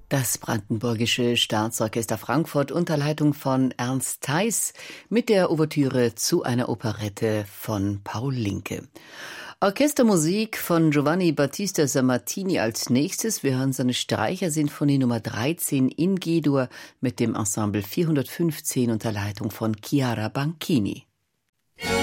Das Brandenburgische Staatsorchester Frankfurt unter Leitung von Ernst Theis mit der Ouvertüre zu einer Operette von Paul Linke. Orchestermusik von Giovanni Battista Sammartini als nächstes. Wir hören seine Streichersinfonie Nummer 13 in G-Dur mit dem Ensemble 415 unter Leitung von Chiara Banchini.